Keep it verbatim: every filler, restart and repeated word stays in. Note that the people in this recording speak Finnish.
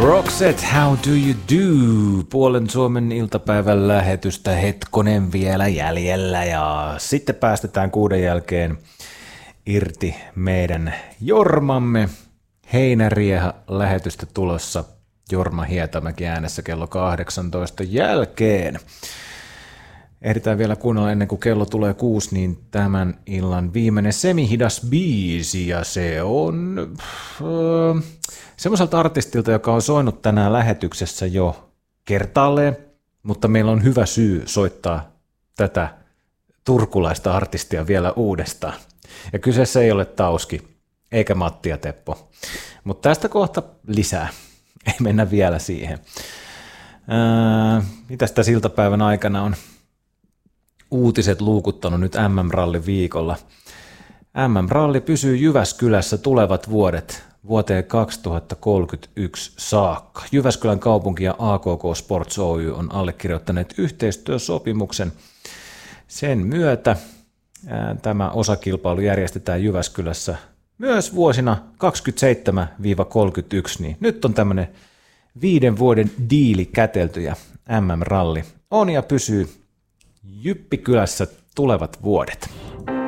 Roxette, how do you do? Puolen Suomen iltapäivän lähetystä hetkonen vielä jäljellä ja sitten päästetään kuuden jälkeen irti meidän Jormamme. Heinärieha lähetystä tulossa Jorma Hietamäki äänessä kello kahdeksantoista jälkeen. Ehditään vielä kuunnella ennen kuin kello tulee kuusi, niin tämän illan viimeinen semihidas biisi, ja se on äh, semmoiselta artistilta, joka on soinut tänään lähetyksessä jo kertaalleen, mutta meillä on hyvä syy soittaa tätä turkulaista artistia vielä uudestaan. Ja kyseessä ei ole Tauski, eikä Matti ja Teppo, mutta tästä kohta lisää, ei mennä vielä siihen. Äh, mitäs tässä iltapäivän aikana on uutiset luukuttanut nyt M M-ralli viikolla? M M-ralli pysyy Jyväskylässä tulevat vuodet vuoteen kaksituhattakolmekymmentäyksi saakka. Jyväskylän kaupunki ja A K K Sports Oy on allekirjoittaneet yhteistyösopimuksen. Sen myötä ää, tämä osakilpailu järjestetään Jyväskylässä myös vuosina kaksikymmentäseitsemän kolmekymmentäyksi. Niin nyt on tämmöinen viiden vuoden diili kätelty ja M M-ralli on ja pysyy Jyppikylässä tulevat vuodet.